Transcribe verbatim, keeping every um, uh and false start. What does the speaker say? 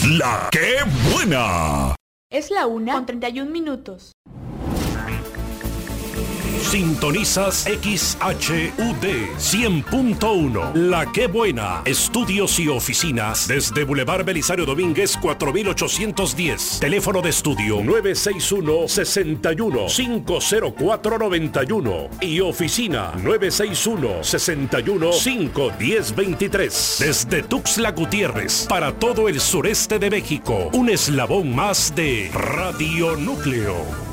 La que buena. Es la una con treinta y un minutos. Sintonizas X H U D cien punto uno. La que buena. Estudios y oficinas desde Boulevard Belisario Domínguez cuatro mil ochocientos diez. Teléfono de estudio nueve seis uno, seis uno, cinco cero cuatro, nueve uno y oficina nueve seis uno, seis uno, cinco uno cero, dos tres. Desde Tuxtla Gutiérrez para todo el sureste de México. Un eslabón más de Radio Núcleo.